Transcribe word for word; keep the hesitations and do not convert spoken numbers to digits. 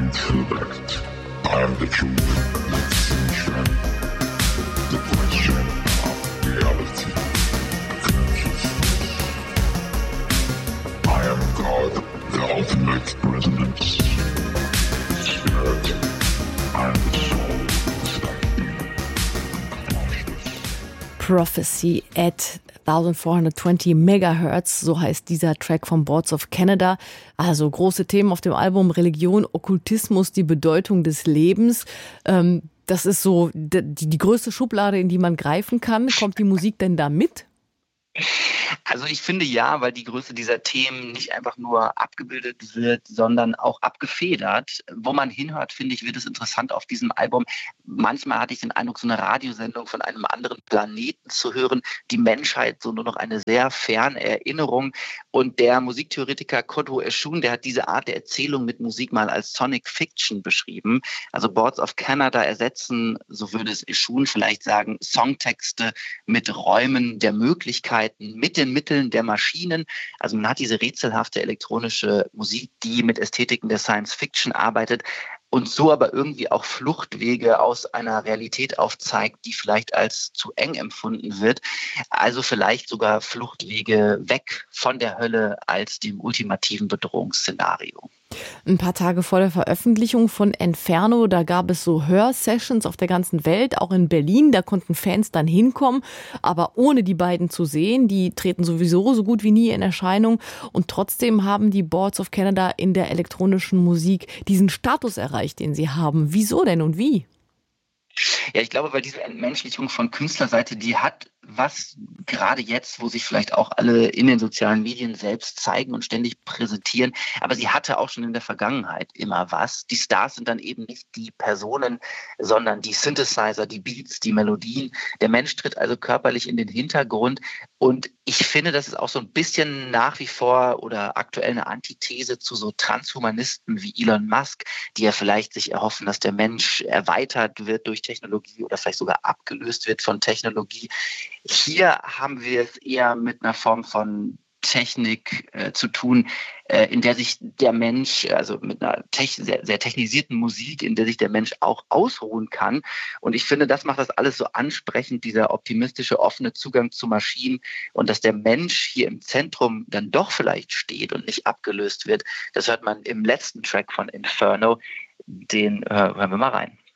intellect. I am the truth, the solution, the question of reality, consciousness. I am God, the ultimate resonance, the spirit, I am the soul, the state being, the consciousness. Prophecy at vierzehnhundertzwanzig Megahertz, so heißt dieser Track von Boards of Canada. Also große Themen auf dem Album: Religion, Okkultismus, die Bedeutung des Lebens. Ähm, das ist so die, die größte Schublade, in die man greifen kann. Kommt die Musik denn da mit? Also ich finde ja, weil die Größe dieser Themen nicht einfach nur abgebildet wird, sondern auch abgefedert. Wo man hinhört, finde ich, wird es interessant auf diesem Album. Manchmal hatte ich den Eindruck, so eine Radiosendung von einem anderen Planeten zu hören. Die Menschheit, so nur noch eine sehr ferne Erinnerung. Und der Musiktheoretiker Kodwo Eshun, der hat diese Art der Erzählung mit Musik mal als Sonic Fiction beschrieben. Also Boards of Canada ersetzen, so würde es Eshun vielleicht sagen, Songtexte mit Räumen der Möglichkeiten, mit den Mitteln der Maschinen. Also man hat diese rätselhafte elektronische Musik, die mit Ästhetiken der Science Fiction arbeitet und so aber irgendwie auch Fluchtwege aus einer Realität aufzeigt, die vielleicht als zu eng empfunden wird. Also vielleicht sogar Fluchtwege weg von der Hölle als dem ultimativen Bedrohungsszenario. Ein paar Tage vor der Veröffentlichung von Inferno, da gab es so Hörsessions auf der ganzen Welt, auch in Berlin. Da konnten Fans dann hinkommen, aber ohne die beiden zu sehen. Die treten sowieso so gut wie nie in Erscheinung. Und trotzdem haben die Boards of Canada in der elektronischen Musik diesen Status erreicht, den sie haben. Wieso denn und wie? Ja, ich glaube, weil diese Entmenschlichung von Künstlerseite, die hat was gerade jetzt, wo sich vielleicht auch alle in den sozialen Medien selbst zeigen und ständig präsentieren, aber sie hatte auch schon in der Vergangenheit immer was. Die Stars sind dann eben nicht die Personen, sondern die Synthesizer, die Beats, die Melodien. Der Mensch tritt also körperlich in den Hintergrund und ich finde, das ist auch so ein bisschen nach wie vor oder aktuell eine Antithese zu so Transhumanisten wie Elon Musk, die ja vielleicht sich erhoffen, dass der Mensch erweitert wird durch Technologie oder vielleicht sogar abgelöst wird von Technologie. Hier haben wir es eher mit einer Form von Technik äh, zu tun, äh, in der sich der Mensch, also mit einer tech- sehr, sehr technisierten Musik, in der sich der Mensch auch ausruhen kann. Und ich finde, das macht das alles so ansprechend, dieser optimistische, offene Zugang zu Maschinen und dass der Mensch hier im Zentrum dann doch vielleicht steht und nicht abgelöst wird. Das hört man im letzten Track von Inferno. Den äh, hören wir mal rein.